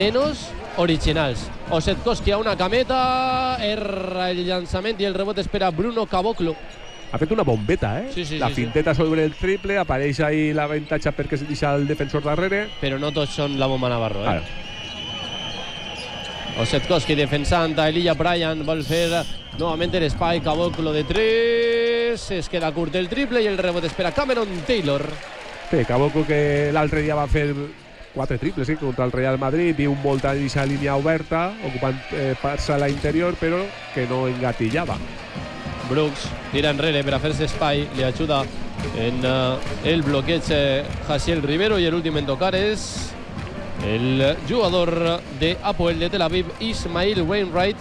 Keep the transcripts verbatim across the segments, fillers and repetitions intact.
menos originals. Osetkowski a una cameta, erra el llançament i el rebot espera Bruno Caboclo. Ha fet una bombeta, eh? Sí, sí, la sí, finteta sí. sobre el triple, apareix ahí l'avantatge perquè es deixa el defensor darrere. Però no tots són la bomba Navarro, eh? Claro. Osetkowski defensant a Elijah Bryant, vol fer novament l'espai, Caboclo de tres, es queda curt el triple i el rebot espera Cameron Taylor. Sí, Caboclo que l'altre dia va fer quatre triples sí, contra el Real Madrid, viu molt a aquesta línia oberta, ocupant eh, parts a l'interior, però que no engatillava. Brooks tira enrere per a fer-se espai, li ajuda en uh, el bloqueig eh, Jaciel Rivero i l'últim en tocar és el jugador de Hapoel de Tel Aviv, Ismail Wainwright.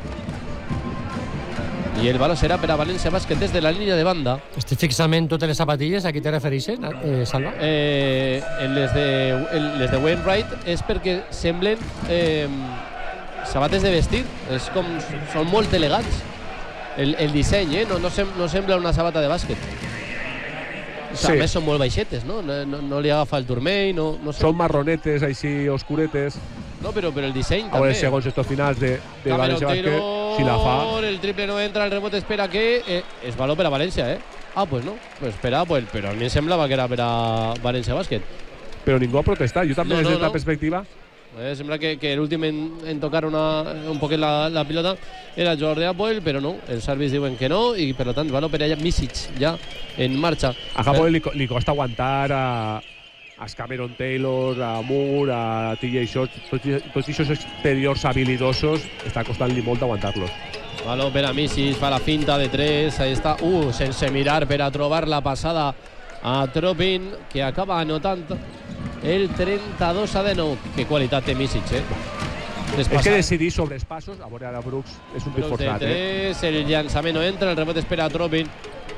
I el valor serà per a València Bàsquet des de la línia de banda. Estic fixament totes les sapatilles, a qui te refereixen, eh, Salva? Eh, en les, de, en les de Wainwright és perquè semblen eh, sabates de vestir, és com, són molt elegants. El, el disseny, eh? no, no, sem, no sembla una sabata de bàsquet. Sí. A més són molt baixetes, no? No, no, no li agafa el turmell, no, no són... Són marronetes, així oscuretes. No, però, però el disseny també. A veure, segons estos finals de, de València Bàsquet, si la fa... El triple no entra, el rebot espera que... Eh, és valor per a València, eh? Ah, pues no, pues espera, pues, però a mi em semblava que era per a València Bàsquet. Però ningú ha protestat, jo també no, des no, d'aquesta no. perspectiva... Eh, sembla que, que l'últim en, en tocar una, un poquet la, la pilota era el jugador de Hapoel, però no, els àrbits diuen que no i per tant valor per allà Misic ja en marxa. A Hapoel li, li costa aguantar a, a Cameron Taylor, a Moore, a T J Short, tots, tots aquests exteriors habilidosos està costant-li molt aguantar-los. Valor per a Misic, fa la finta de tres, ahí està, uh, sense mirar per a trobar la passada a Tropin, que acaba anotant el trenta-dos a dinou. Que qualitat té Misic, eh? És que decidir sobre els passos, a veure ara Brooks és un pit forçat, eh? El llançament no entra, el rebot espera a Tropin.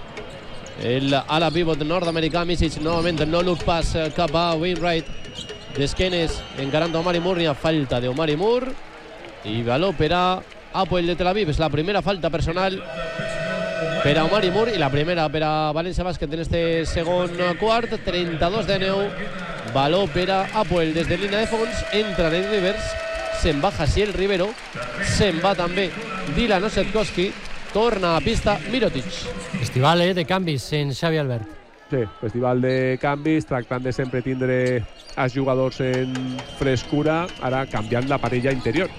El ala pivot nord-americà Misic novament no look pass cap a Wainwright. D'esquenes encarant a Omari Moore, hi ha falta d'Omari Moore i valor per a Hapoel de Tel Aviv. És la primera falta personal per a Omari Moore i la primera per a València Bàsquet en este segon quart. Trenta-dos de dinou, valor per a Hapoel des de línia de fons. Entra Nate Rivers, se'n va Jaciel Rivero, se'n va també Dylan Osetkowski, torna a pista Mirotic. Festival eh, de canvis en Xavi Albert. Sí, festival de canvis, tractant de sempre tindre els jugadors en frescura, ara canviant la parella interior.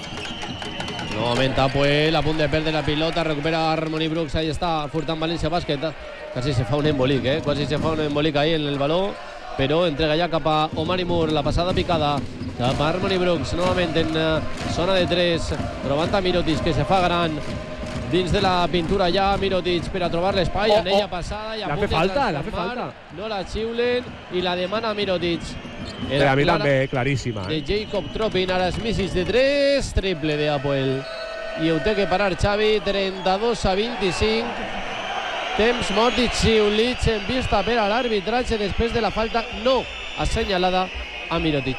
Novament Hapoel a punt de perdre la pilota, recupera Harmony Brooks, ahí està, furtant València Bàsquet. Quasi se fa un embolic, eh? Quasi se fa un embolic ahí en el baló, però entrega ja cap a Omari Moore, la passada picada cap a Harmony Brooks, novament en uh, zona de tres, trobant a Mirotic, que se fa gran dins de la pintura ja, Mirotic per a trobar l'espai, oh, anella oh. passada i a punt de falta, la fe falta. No la xiulen i la demana Mirotic. Era a mi també, claríssima. De Jacob Tropin, ara és Misic de tres, triple de Hapoel. I ho té que parar Xavi, trenta-dos a vint-i-cinc. Temps mort i xiulits en vista per a l'arbitratge després de la falta no assenyalada a Mirotic.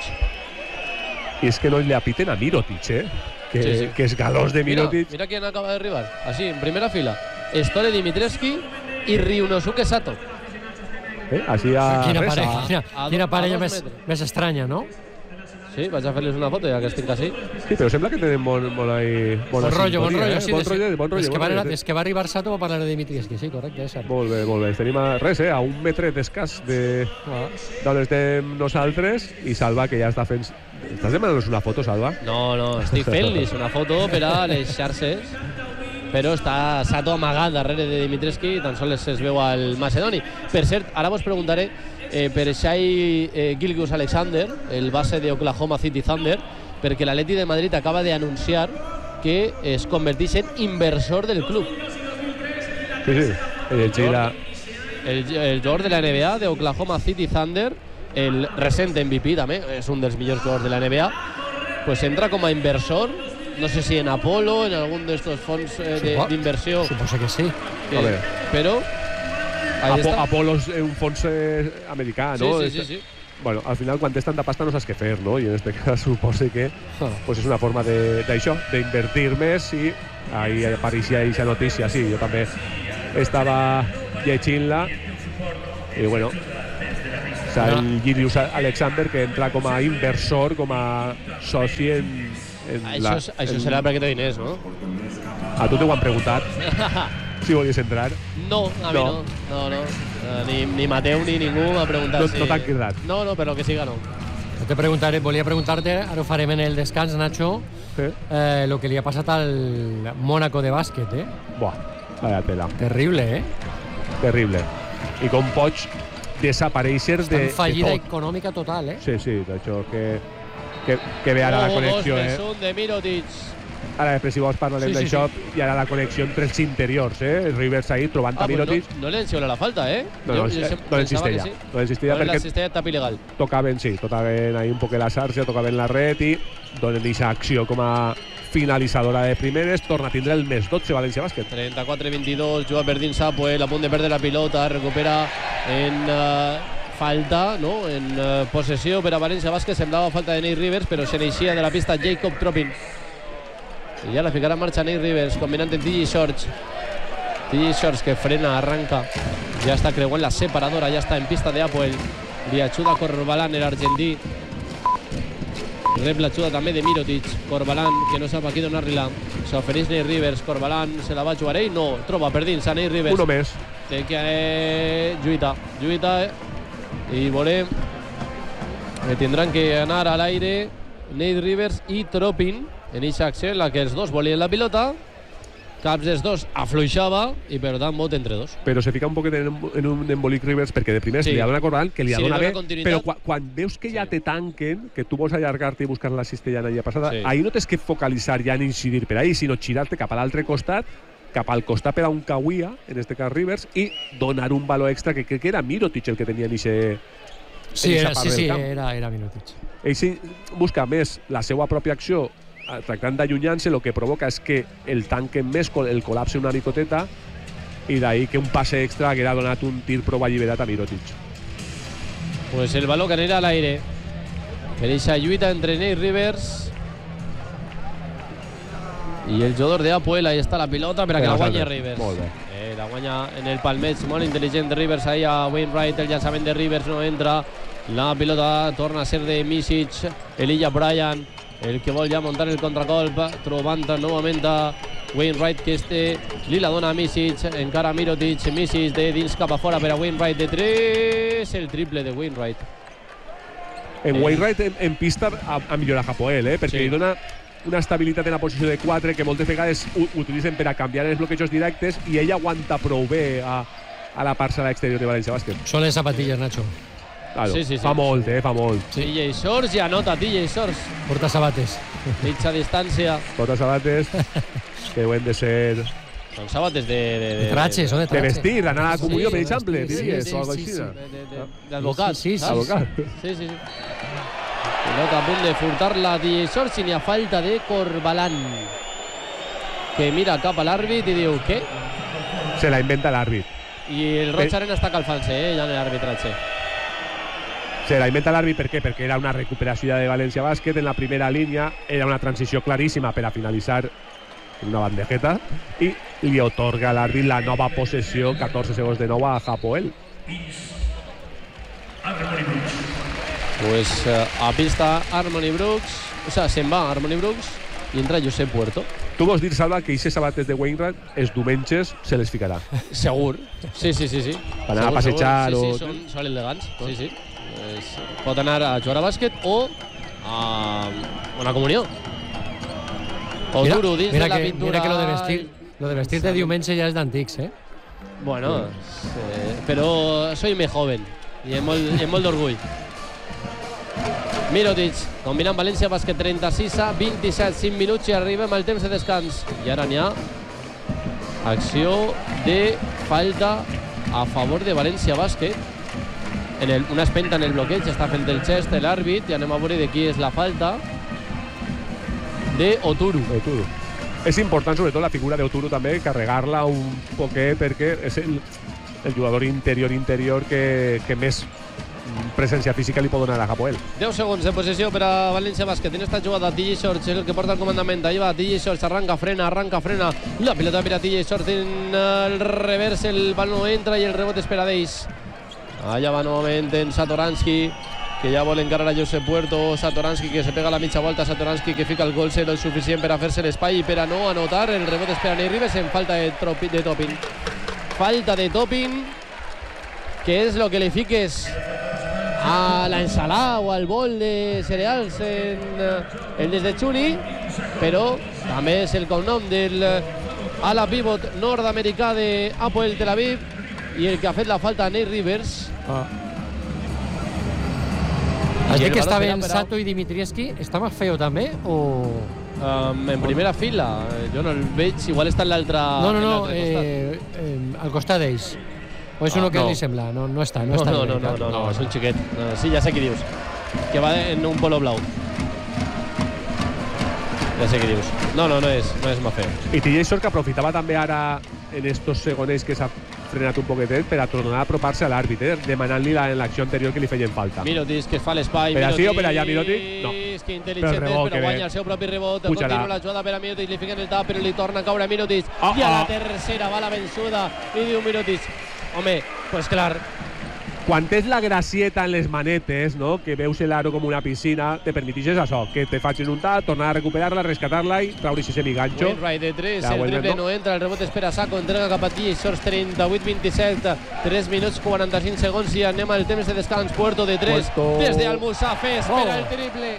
I és que no li apiten a Mirotic, eh? Que, sí, sí. que és galós de Mirotic. Mira, mira quién acaba de arribar. Así, en primera fila. Stole Dimitrievski i Ryunosuke Sato. Eh? Així a quina res, parella, a... quina, a quina do, parella més, més estranya, no? Sí, vaig a fer-les una foto ja que estic així. Sí, però sembla que tenen bon, bon, ahí, bon rotllo, bon rotllo. Eh? Sí, bon rotllo, bon rotllo. És que, bon va, rotllo. és que va arribar Sato a parlar de Dimitrievski, sí, correcte. És cert. Molt bé, molt bé. Tenim a res, eh? A un metre d'escàs de ah. d'on estem nosaltres i Salva, que ja està fent... Estàs demanant-nos una foto, Salva? No, no, estic fent-los una foto per a les xarxes, però està Sato amagat darrere de Dimitrievski, tan sols es veu al macedoni. Per cert, ara vos preguntaré eh, per Shai eh, Gilgeous-Alexander, el base de Oklahoma City Thunder, perquè l'Atleti de Madrid acaba d'anunciar que es converteix en inversor del club. Sí, sí. El, gira... el, el jugador de la N B A de Oklahoma City Thunder, el recent M V P també, és un dels millors jugadors de la N B A, pues entra com a inversor, no sé si en Apollo, en algun d'estos fons eh, d'inversió. Suposo que sí. Eh, però... Apo Apollo és un fons eh, americà, no? Sí, sí, sí, sí. Bueno, al final, quan tens tanta pasta no saps què fer, no? I en aquest cas suposo que ah. pues és una forma d'això, d'invertir més i ahí apareixia aquesta notícia. Sí, jo també estava llegint-la i, bueno, sea, el Girius Alexander, que entra com a inversor, com a soci en... en Això, la, això en... serà perquè té diners, no? A tu t'ho han preguntat, si volies entrar. No, a mi no. No, no. no. Uh, ni, ni Mateu ni ningú m'ha preguntat No, si... no t'han cridat. No, no, però que siga no. Yo te preguntaré, volia preguntarte, ara ho farem en el descans, Nacho, Sí. eh, lo que li ha passat al Mónaco de bàsquet, eh? Buah, vaya tela. Terrible, eh? Terrible. I com pots desaparèixer Està de, en fallida de tot. econòmica total, eh? Sí, sí, d'això que, que, que ve ara la connexió, dos eh? més un de Mirotic. Ara després si vols parlarem Sí, sí, d'això sí. i ara la connexió entre els interiors, eh? El Rivers ahí trobant Ah, a pues Mirotic. no, no li han xiulat la falta, eh? No, no, Jo- jo eh, sem- no pensava l'existeix que ja. sí. No l'existeix ja No, la perquè cistella tap il·legal. tocaven, sí, tocaven ahí un poc la xarxa, tocaven la red i donen aquesta acció com a finalitzadora de primeres. Torna a tindre el més dotze València Bàsquet. trenta-quatre veintidós, juga per dins Sapuel, a punt de perdre la pilota, recupera en uh, falta, no? En uh, possessió per a València Bàsquet, semblava falta de Nate Rivers, però se n'eixia de la pista Jacob Tropin. I ja la ficarà en marxa Nate Rivers, combinant amb T J Shorts. T J Shorts que frena, arranca, ja està creuant la separadora, ja està en pista de Apoel. Li ajuda Corbalan, l'argentí. Rep l'ajuda també de Mirotic. Corbalan, que no sap a qui donar-li-la. S'ofereix Nate Rivers. Corbalan se la va jugar ell? No, troba per dins a Nate Rivers. Uno més. Té que eh, lluita, lluita eh, i volem que tindran que anar a l'aire Nate Rivers i Tropin en aquesta acció en la que els dos volien la pilota, caps dels dos afluixava i per tant vot entre dos. Però se fica un poquet en, en un embolic Rivers perquè de primers Sí. li ha donat Corbalan, que li ha Sí, li donat dona bé, continuïtat. però quan, quan veus que ja Sí. te tanquen, que tu vols allargar-te i buscar la cistella en la passada, Sí. ahí no tens que focalitzar ja en incidir per ahí, sinó girar-te cap a l'altre costat, cap al costat per a un Kawia, en este cas Rivers, i donar un valor extra que crec que era Mirotic el que tenia en ixe... Sí, en eixa era, part sí, del sí, camp. era, era Mirotic. Ell sí busca més la seva pròpia acció, eh, tractant d'allunyar-se, el que provoca és que el tanquen més, col- el col·lapse una micoteta, i d'ahí que un passe extra haguera donat un tir prou alliberat a Mirotic. Pues el baló que anirà a l'aire per aquesta lluita entre Nate Rivers i el jugador de Apoel. Ahí està la pilota per a que la guanyi Rivers. Molt bé. Eh, la guanya en el palmeig, molt intel·ligent de Rivers ahí a Wainwright. El llançament de Rivers no entra, la pilota torna a ser de Misic, Elijah Bryant, el que vol ja muntar el contracolp, trobant novament a Wainwright, que este li la dona a Misic, encara Mirotic, Misic de dins cap a fora per a Wainwright de tres, el triple de Wainwright. En Eh. Wainwright en, en pista ha, ha millorat Hapoel, eh? perquè Sí. li dona una estabilitat en la posició de quatre que moltes vegades u- utilitzen per a canviar els bloquejos directes i ell aguanta prou bé a, a la parcel exterior de València Bàsquet. Són les zapatilles, Nacho. Claro, Sí, sí, sí. fa molt, eh? fa molt. T J Shorts i anota T J Shorts. Porta sabates. Mitja distància. Totes sabates que deuen de ser Són sabates de... De, De trache, són de de trache. vestir, anar a la Sí, comunió, per de exemple, vestir, diries, sí, o algo sí, així. sí. no? de, de, de, d'advocat. Sí, sí, sí. saps? Advocat. Sí, sí, sí. Pilota a punt de furtar-la T J Shorts i n'hi ha falta de Corbalan, que mira cap a l'àrbit i diu què? Se la inventa l'àrbit. I el Roig Arena està calfant-se, eh, ja en l'arbitratge. Se la inventa l'àrbit per què? Perquè era una recuperació ja de València Bàsquet en la primera línia, era una transició claríssima per a finalitzar una bandejeta i li otorga a l'àrbit la nova possessió, catorze segons de nou a Hapoel. Pues eh, a pista Harmony Brooks, o sea, se'n va Harmony Brooks i entra Josep Puerto. Tu vols dir, Salva, que aquestes sabates de Wainwright els diumenges se les ficarà. Segur. Sí, sí, sí, sí. Per anar a Segur, passejar segur. o- Sí, sí, són, són elegants. Sí, sí. Es, pot anar a jugar a bàsquet o a una comunió. O Mira, duro dins mira de la que, pintura. mira que lo de vestir, lo de vestir de diumenge ja és d'antics, eh? Bueno, eh, però soy més joven i amb molt, i amb molt d'orgull. Mirotic, combinant València Bàsquet trenta-sis a vint-i-set, cinc minuts i arribem al temps de descans. I ara n'hi ha acció de falta a favor de València Bàsquet. En el, una espenta en el bloqueig, està fent el gest l'àrbit i anem a veure de qui és la falta. De Oturu. Oturu. És important, sobretot, la figura d'Oturu també, carregar-la un poquet, perquè és el, el jugador interior-interior que, que més presència física li pot donar a Hapoel. deu segons de possessió per a València Bàsquet. En esta jugada T J Shorts és el que porta el comandament. Ahí va T J Shorts, arranca, frena, arranca, frena. La pilota per a T J Shorts en el revers, el balón no entra i el rebot és per a d'ells. Allà va novament en Satoransky, que ja vol encarar a Josep Puerto. Satoransky que se pega la mitja volta, Satoransky que fica el gol zero el suficient per a fer-se l'espai i per a no anotar. El rebot és per a Nate Rivers en falta de, tropi, de Toppin. Falta de Toppin, que és el que li fiques a la ensalada o al bol de cereals en el des de Chuli, però també és el cognom del ala pivot nord-americà de Hapoel Tel Aviv i el que ha fet la falta a Nate Rivers. Ah. Has dit que estava en Sato i Dimitrievski. ¿Está más feo també o...? Um, en primera fila, jo no el veig, igual està en l'altre No, no, no, costat. eh, eh, al costat d'ells. O és Ah, uno que no. li sembla? No, no està, no, No, està. no, no, no, no, no, és un xiquet. No, sí, ja sé qui dius. Que va en un polo blau. Ja sé qui dius. No, no, no és, no és Mafeo. I T J Short, que aprofitava també ara en estos segoners que s'ha frenat un poquetet per a tornar a apropar-se a l'àrbitre, demanant-li la, en l'acció anterior que li feien falta. Mirotic, que es fa l'espai. Per així o per allà, Mirotic? No. Que intel·ligent Però el és, rebot però que guanya ve. el seu propi rebot. Puja-la. Continua la jugada per a Mirotic, li fiquen el tap, però li torna a caure a Mirotic. Oh, I a la oh. tercera va la vençuda. I diu Mirotic, home, pues clar, Quan tens la gracieta en les manetes, no? Que veus l'aro com una piscina, te permetixes això, que te facin un tap, tornar a recuperar-la, rescatar-la i traure's ese migancho. Wainwright de tres, Ja, el Wainwright triple no. no entra, el rebot espera Saco, entrega cap a T J Shorts, trenta-vuit vint-i-set, tres minuts quaranta-cinc segons i anem al temps de descans. Puerto de tres, Puerto. des de Almusafe, espera Oh. el triple.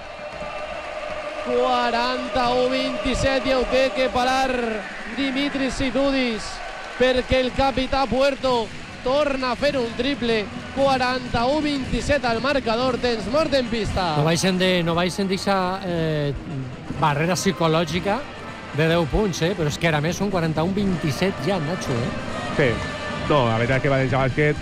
quaranta-u vint-i-set i ho té que parar Dimitris Situdis perquè el capità Puerto torna a fer un triple. quaranta-u vint-i-set al marcador, temps mort en pista. No baixen de, no baixen d'aquesta eh, barrera psicològica de deu punts, eh? Però és que ara més són quaranta-u vint-i-set ja, Nacho, eh? Sí. No, la veritat és que València Bàsquet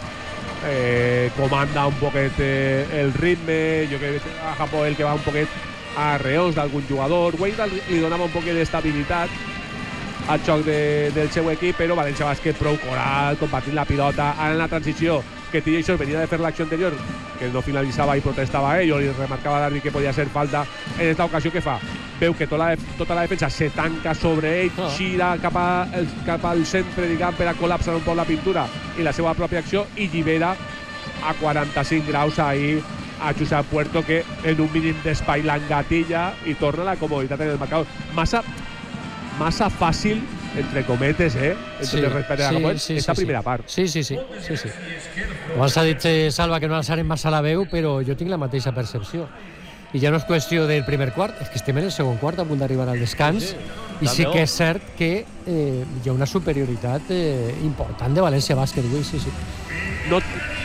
eh, comanda un poquet eh, el ritme. Jo crec que a Hapoel que va un poquet a reos d'algun jugador. Wade li donava un poquet d'estabilitat al xoc de, del seu equip, però València Bàsquet prou coral, compartint la pilota. Ara en la transició, que T J Shorts venia de fer l'acció anterior, que no finalitzava i protestava ell, o li remarcava l'àrbit que podia ser falta. En aquesta ocasió, què fa? Veu que tota la, tota la defensa se tanca sobre ell, Oh. gira cap, a, el, cap al centre, diguem, per a col·lapsar un poc la pintura i la seva pròpia acció, i llibera a quaranta-cinc graus ahir a Josep Puerto, que en un mínim d'espai l'engatilla i torna a la comoditat en el marcador. Massa, massa fàcil, entre cometes, eh? Entre sí, respecte a la sí, sí, esta sí, primera sí. part. Sí, sí, sí. sí, sí. Abans ha dit eh, Salva que no alçarem massa la veu, però jo tinc la mateixa percepció. I ja no és qüestió del primer quart, és que estem en el segon quart a punt d'arribar al descans, Sí, sí. i sí També, que oh. és cert que eh, hi ha una superioritat eh, important de València Bàsquet avui, sí, sí. No,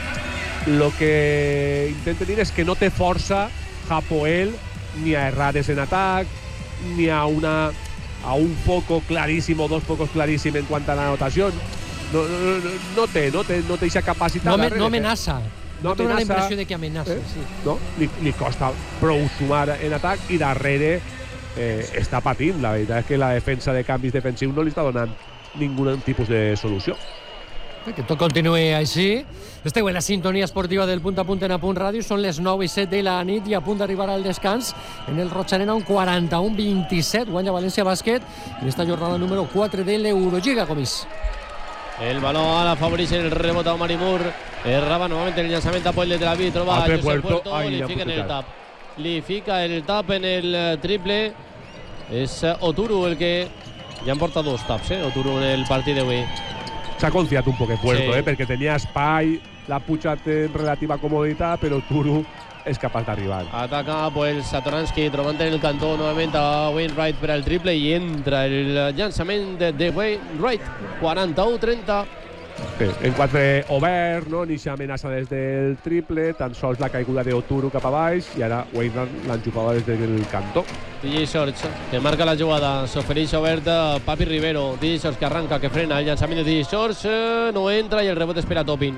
lo que intento dir és que no té força Hapoel ni a errades en atac, ni a una a un foco claríssim o dos focos claríssim en quant a l'anotació. No, no, no, no té, no té, no té aquesta capacitat. No, me, darrere, no eh? amenaça. No No tinc la amenaça, impressió de que amenaça, eh? sí. No? Li, li costa prou sumar en atac i darrere eh, està patint. La veritat és que la defensa de canvis defensius no li està donant ningun tipus de solució. Que tot continuï així. Esteu en la sintonia esportiva del Punt a Punt en Apunt Ràdio. Són les nou i set de la nit i a punt d'arribar al descans. En el Roig Arena, un quaranta-u vint-i-set. Guanya València Bàsquet en esta jornada número quatre de l'Eurolliga, Comís. El balón a la favorece el rebote a Omar Moore. Erraba nuevamente el lanzamiento a Puel de Tel Aviv. Troba a Altre Josep Puerto. Puerto. Ai, Li ja fica en el puc tap. Li fica el tap en el eh, triple. És eh, Oturu el que ja en porta dos taps, eh? Oturu en el partit d'avui. S'ha confiat un poquet Puerto, Sí. eh, perquè tenia espai, l'ha pujat en relativa comoditat, però Turu és capaç d'arribar. Ataca pues Satoransky, trobant en el cantó novament a Wainwright per al triple i entra el llançament de, de Wainwright. quaranta-u trenta. Sí, en quatre obert, no? Ni s'amenaça des del triple, tan sols la caiguda d'Oturu cap a baix i ara Wainwright l'enxufava des del cantó. T J Shorts, que marca la jugada, s'ofereix oberta Papi Rivero. T J Shorts que arranca, que frena el llançament de T J Shorts, eh, no entra i el rebot espera Toppin.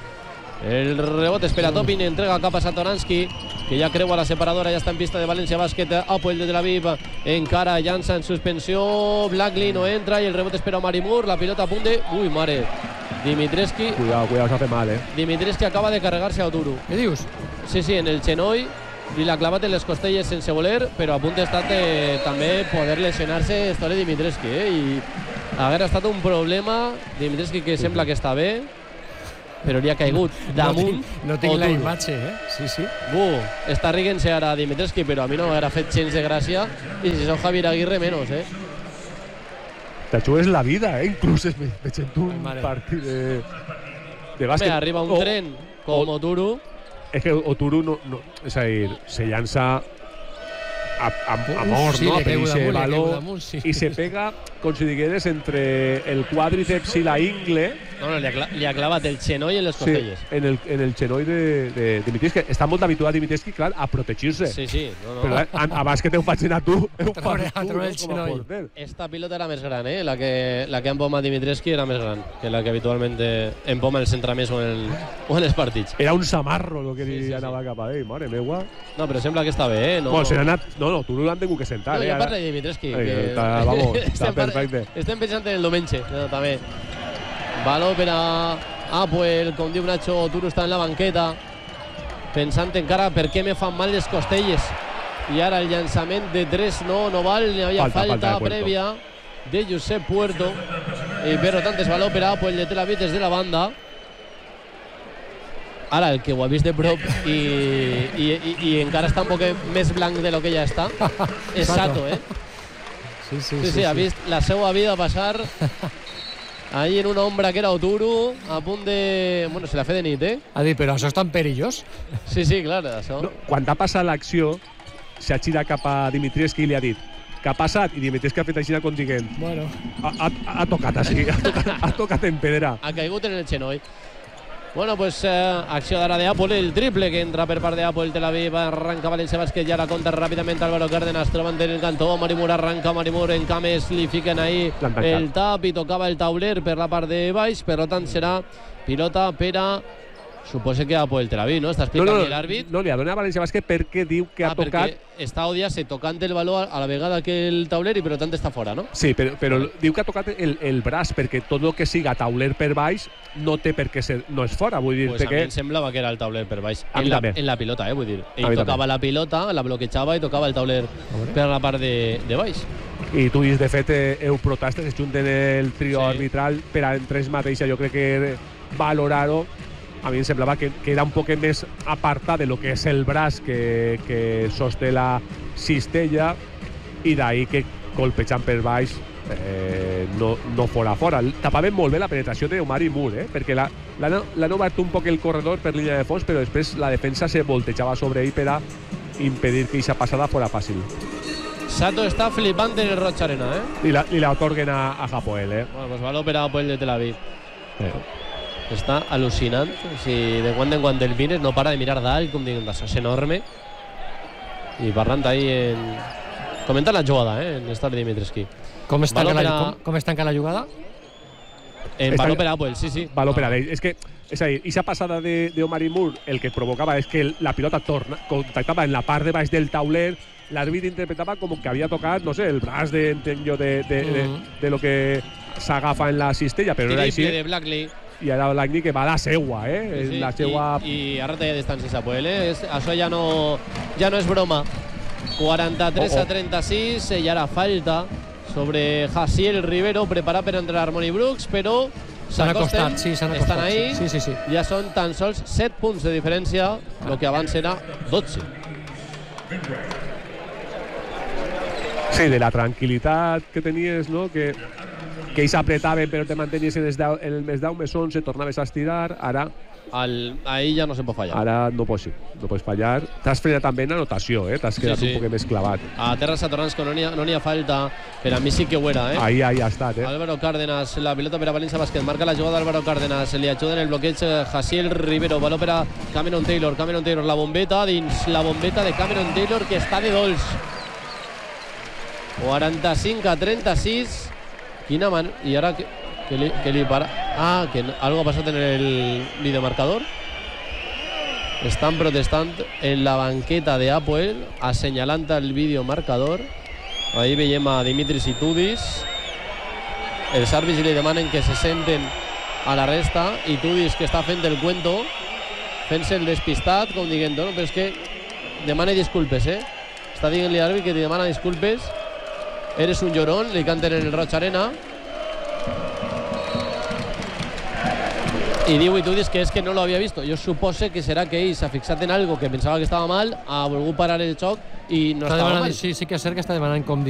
El rebot espera Toppin, entrega cap a Satoransky, que ja creua la separadora, ja està en pista de València Bàsquet, Hapoel de Tel Aviv, encara llança en suspensió, Blackley no entra i el rebot espera Omar Moore, la pilota a punt de... Ui, mare, Dimitrescu, Cuidado, cuidado, s'ha fet mal, eh? Dimitrescu acaba de carregar-se a Oturu. Què dius? Sí, sí, en el genoll i l'ha clavat en les costelles sense voler, però a punt ha estat eh, també poder lesionar-se Stole Dimitrescu, eh? I haguera estat un problema. Dimitrescu que sembla que està bé. però li ha caigut damunt. No tinc, no tinc la imatge, eh? Sí, sí. Uh, està riguent-se ara Dimitrescu, però a mi no m'haurà fet gens de gràcia. I si sou Javier Aguirre, menos, eh? Te jugues la vida, eh? Inclús veig en tu un partit de, de bàsquet. Bé, arriba un o, tren com o, Oturu. És que Oturu no, no, és a dir, se llança a, a, a mort, sí, no? Per ese valor damunt, sí. i se pega, com si digueres, entre el quàdriceps i la ingle. No, no, li ha, li ha clavat el xenoi en les costelles. Sí, en el, en el xenoi de, de Dimitrescu. Està molt habituat Dimitrescu, clar, a protegir-se. Sí, sí. No, no. Però a, abans que te ho facin a tu, ho treure, fas tu, no, el xenoi. Esta pilota era més gran, eh? La que, la que empoma Dimitrescu era més gran que la que habitualment empoma el centramés o en, el, o en els partits. Era un samarro el que li sí, sí, anava sí. cap a ell, mare meua. No, però sembla que està bé, eh? No, bueno, se anat, no, no, tu l'han tingut que sentar. No, eh? jo parlo de Dimitrescu. Ai, que... està, vamos, està estem perfecte. Estem pensant en el diumenge, no, també. Valor per a Apoel, com diu Nacho, Oturu està en la banqueta, pensant encara per què me fan mal les costelles. I ara el llançament de tres no, no val, hi havia falta, falta, falta prèvia de Josep Puerto. I per tant és valor per a Apoel de Tel Aviv des de la banda. Ara, el que ho ha vist de prop i, i, i, i encara està un poc més blanc de lo que ja està, és Sato, eh? Sí, sí, sí, sí, sí, ha sí. vist la seva vida passar ahí en una ombra que era Oturu, a punt de... Bueno, se la fe de nit, eh? Ha dit, però això és tan perillós? Sí, sí, clar, això. No, quan ha passat l'acció, s'ha girat cap a Dimitrescu i li ha dit que ha passat, i Dimitrescu ha fet així com dient bueno. ha, ha, ha tocat així, ha tocat, ha tocat en pedra. Ha caigut en el xenoi. Bueno, pues eh, acció d'ara de Apple, el triple que entra per part de Apple, Tel Aviv, arranca València Bàsquet, ja la compta ràpidament Álvaro Cárdenas, trobant en el cantó, Marimur arranca, Marimur en Cames, li fiquen ahí el tap i tocava el tauler per la part de baix, per tant serà pilota per a... Suposo que Apple Tel Aviv, no? Està explicant no, no, l'àrbit. No, li ha donat a València Bàsquet perquè diu que ah, ha tocat... perquè està odiant-se tocant el valor a la vegada que el tauler i per tant està fora, no? Sí, però, però vale. Diu que ha tocat el, el braç perquè tot el que siga tauler per baix no té per què ser, no és fora, vull dir pues que... a mi em semblava que era el tauler per baix en la, en la pilota, eh, vull dir ell tocava també. La pilota, la bloquejava i tocava el tauler per la part de, de baix. I tu dius, de fet, heu protestes, es junten el trio sí. arbitral per a entre ells mateixa, jo crec que valorar-ho. A mi em semblava que, que era un poc més apartat de lo que és el braç que, que sosté la cistella i d'ahir que colpejant per baix eh, no, no fora fora. Tapaven molt bé la penetració d'Omar i Mur, eh? perquè l'han obert un poc el corredor per línia de fons, però després la defensa se voltejava sobre ell per a impedir que aquesta passada fora fàcil. Sato està flipant en el Roig Arena, eh? I la, i la otorguen a, a Hapoel, eh? Bueno, pues valor per a Apoel de Tel Aviv. Eh. Està al·lucinant. Si de quan en quan el mires no para de mirar dalt, com diguem, això és enorme. I parlant ahí en... comentant la jugada, eh? En estar Dimitrescu. Com es tanca, la, a... com, com es tanca la jugada? En valor per a Apoel, sí, sí. Valor per a ell. És que, és a dir, aquesta passada d'Omar i Mur el que provocava és que la pilota torna, contactava en la part de baix del tauler, l'àrbit interpretava com que havia tocat, no sé, el braç de, entenc jo, de, de, de, de, de lo que s'agafa en la cistella, però no era així. De Blackley. I ara Blackley que va a la seua, eh? Sí, sí. La seua... I, i ara té distàncies a Apoel, eh? Això ja no, ja no és broma. quaranta-tres a trenta-sis, i ara falta sobre Jaciel Rivero, preparat per entrar Harmony Brooks, però s'han acostat, sí, s'han acostat. Estan ahí, sí, sí, sí. Ja són tan sols set punts de diferència, el que abans era dotze. Sí, de la tranquil·litat que tenies, no? Que, que ells apretaven però te mantenies en, deu, en el més deu més onze, tornaves a estirar, ara... Al, ahí ja no se pot fallar. Ara no pots, no pots fallar. T'has frenat també en anotació, eh? T'has quedat sí, sí. un poc més clavat. A terra Satoransco no n'hi ha, no ha falta, per a mi sí que ho era, eh? Ahí, ahí ha estat, eh? Álvaro Cárdenas, la pilota per a València Bàsquet, marca la jugada d'Álvaro Cárdenas, li ajuda en el bloqueig Jaciel Rivero, valor per a Cameron Taylor, Cameron Taylor, la bombeta dins, la bombeta de Cameron Taylor que està de dolç. quaranta-cinc a trenta-sis. Quina man... I ara que, que, li, que li para... Ah, que algo ha passat en el videomarcador. Estan protestant en la banqueta de Apoel, assenyalant el videomarcador. Ahí veiem a Dimitris i Tudis. Els àrbits li demanen que se senten a la resta i Tudis, que està fent el cuento, fent-se el despistat, com dient, no, però és que demana disculpes, eh? Està dient-li a l'àrbit que li demana disculpes. Eres un llorón, li canten en el Roig Arena. I diu, i tu dius que és que no l'havia vist. Jo supose que serà que ell s'ha fixat en algo que pensava que estava mal, ha volgut parar el xoc i no està estava mal. Sí, sí que és cert que està demanant com